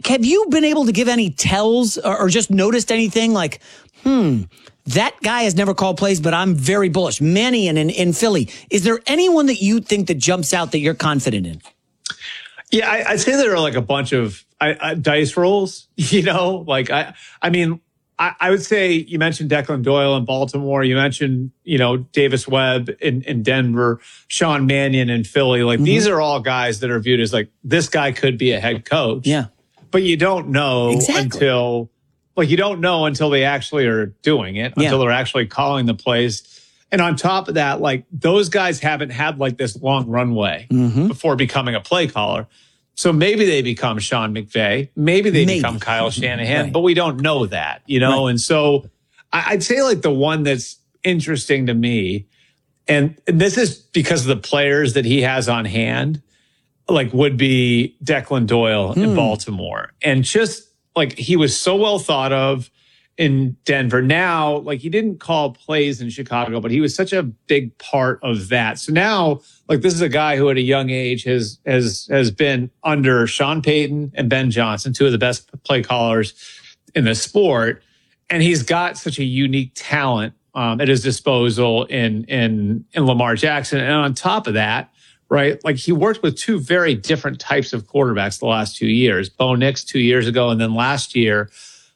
have you been able to give any tells or just noticed anything like, that guy has never called plays, but I'm very bullish. Mannion in Philly. Is there anyone that you think that jumps out that you're confident in? Yeah, I'd say there are like a bunch of dice rolls, I would say you mentioned Declan Doyle in Baltimore. You mentioned, Davis Webb in Denver, Sean Mannion in Philly. Like these are all guys that are viewed as like, this guy could be a head coach. Yeah. But you don't know until they actually are doing it, until they're actually calling the plays. And on top of that, like those guys haven't had like this long runway before becoming a play caller. So maybe they become Sean McVay, maybe they become Kyle Shanahan, but we don't know that, Right. And so I'd say like the one that's interesting to me, and this is because of the players that he has on hand, like would be Declan Doyle in Baltimore. And just like he was so well thought of in Denver. Now, like he didn't call plays in Chicago, but he was such a big part of that. So now, like this is a guy who at a young age has been under Sean Payton and Ben Johnson, two of the best play callers in the sport. And he's got such a unique talent at his disposal in Lamar Jackson. And on top of that, right, like he worked with two very different types of quarterbacks the last 2 years. Bo Nix 2 years ago, and then last year,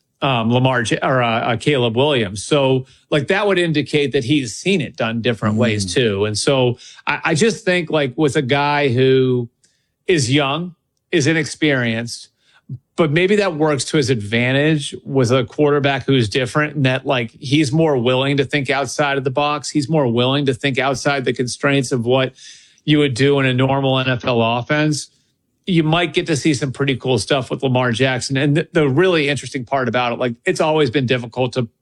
Caleb Williams. So like that would indicate that he's seen it done different ways too. And so I just think like with a guy who is young, is inexperienced, but maybe that works to his advantage with a quarterback who's different and that like he's more willing to think outside of the box. He's more willing to think outside the constraints of what you would do in a normal NFL offense. You might get to see some pretty cool stuff with Lamar Jackson. And the really interesting part about it, like it's always been difficult to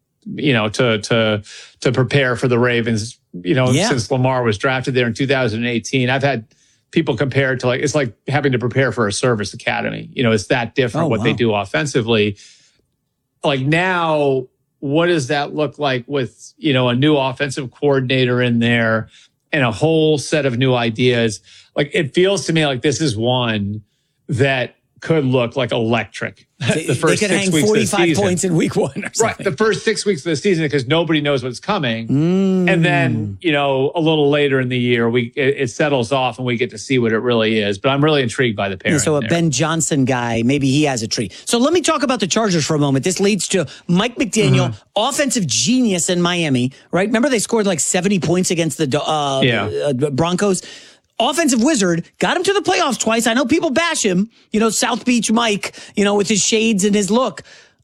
prepare for the Ravens, since Lamar was drafted there in 2018. I've had people compare it to like, it's like having to prepare for a service academy. It's that different what they do offensively. Like now, what does that look like with, a new offensive coordinator in there and a whole set of new ideas? Like it feels to me like this is one that could look like electric. The first they could 6 hang weeks 45 of the season. points in week one. Or right. The first 6 weeks of the season because nobody knows what's coming. And then, a little later in the year, it settles off and we get to see what it really is. But I'm really intrigued by the pairing. So a Ben Johnson guy, maybe he has a tree. So let me talk about the Chargers for a moment. This leads to Mike McDaniel, offensive genius in Miami, right? Remember they scored like 70 points against the Broncos? Offensive wizard, got him to the playoffs twice. I know people bash him, South Beach Mike, with his shades and his look.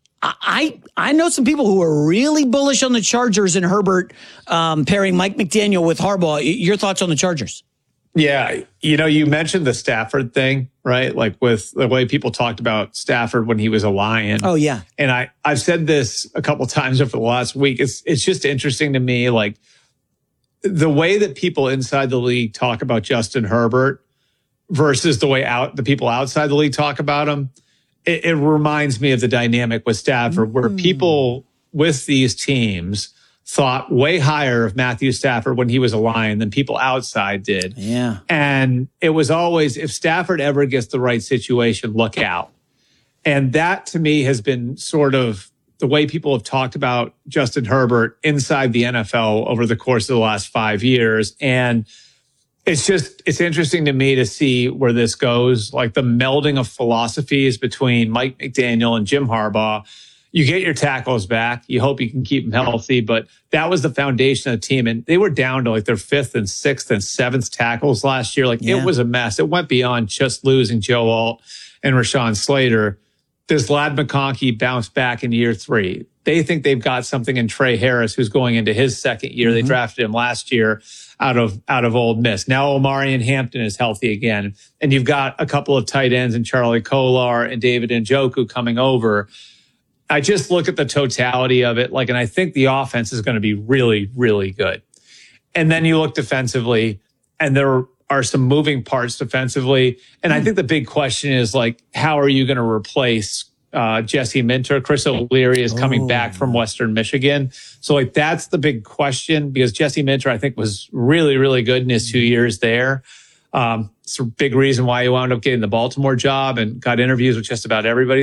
I know some people who are really bullish on the Chargers and Herbert pairing Mike McDaniel with Harbaugh. Your thoughts on the Chargers? Yeah, you mentioned the Stafford thing, right? Like with the way people talked about Stafford when he was a Lion. Oh, yeah. And I've said this a couple times over the last week. It's just interesting to me, like, the way that people inside the league talk about Justin Herbert versus the way the people outside the league talk about him, it reminds me of the dynamic with Stafford, where people with these teams thought way higher of Matthew Stafford when he was a Lion than people outside did. Yeah. And it was always, if Stafford ever gets the right situation, look out. And that to me has been sort of the way people have talked about Justin Herbert inside the NFL over the course of the last 5 years. And it's interesting to me to see where this goes, like the melding of philosophies between Mike McDaniel and Jim Harbaugh. You get your tackles back. You hope you can keep them healthy, but that was the foundation of the team. And they were down to like their 5th and 6th and 7th tackles last year. It was a mess. It went beyond just losing Joe Alt and Rashawn Slater. Does Ladd McConkey bounce back in year 3? They think they've got something in Trey Harris, who's going into his 2nd year. They drafted him last year out of Ole Miss. Now Omarion Hampton is healthy again. And you've got a couple of tight ends in Charlie Kolar and David Njoku coming over. I just look at the totality of it, and I think the offense is going to be really, really good. And then you look defensively, and there are some moving parts defensively. And I think the big question is, how are you going to replace Jesse Minter? Chris O'Leary is coming back from Western Michigan. So, that's the big question, because Jesse Minter, I think, was really, really good in his 2 years there. It's a big reason why he wound up getting the Baltimore job and got interviews with just about everybody